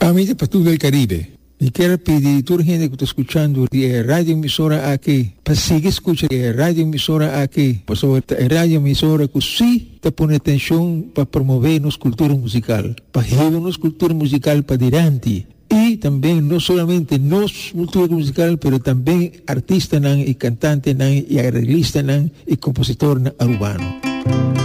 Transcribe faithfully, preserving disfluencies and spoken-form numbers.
Amici per tutto il Caribe, mi quiero pedir a toda la gente que está escuchando de radio emisora aquí, para seguir escuchando de radio emisora aquí, por sobre radio emisora que sí te pone atención para promover nuestra cultura musical, para llevar nuestra cultura musical para adelante. Y también no solamente nuestra cultura musical, pero también artistas y cantantes y arreglistas y compositores urbanos.